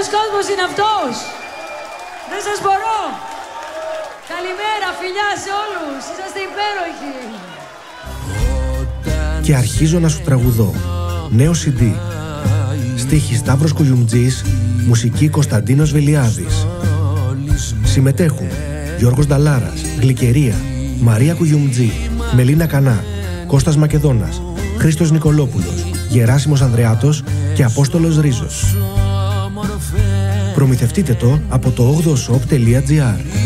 Ποιος κόσμος είναι αυτός? Δεν σας μπορώ. Καλημέρα, φιλιά σε όλους. Είσαστε υπέροχοι. Και αρχίζω να σου τραγουδώ. Νέο CD. Στίχη Σταύρος Κουγιουμτζής, μουσική Κωνσταντίνος Βελιάδης. Συμμετέχουν Γιώργος Νταλάρας, Γλυκερία, Μαρία Κουγιουμτζή, Μελίνα Κανά, Κώστας Μακεδόνας, Χρήστος Νικολόπουλος, Γεράσιμος Ανδρεάτος και Απόστολος Ρίζος. Προμηθευτείτε το από το 8shop.gr.